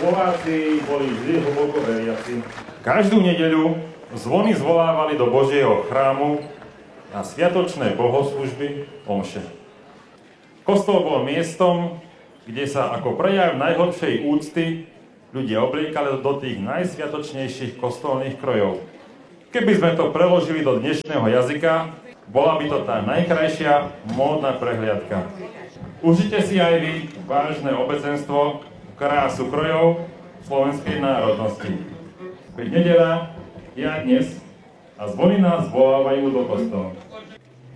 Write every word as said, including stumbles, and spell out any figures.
Slováci boli vždy hlboko veriaci. Každú nedeľu zvony zvolávali do Božieho chrámu na sviatočné bohoslúžby omše. Kostol bol miestom, kde sa ako prejav najhlbšej úcty ľudia obliekali do tých najsviatočnejších kostolných krojov. Keby sme to preložili do dnešného jazyka, bola by to tá najkrajšia módna prehliadka. Užite si aj vy vážne obecenstvo, krásu krojov slovenskej národnosti. Veď nedeľa je aj dnes a zvony nás volávajú do kostola.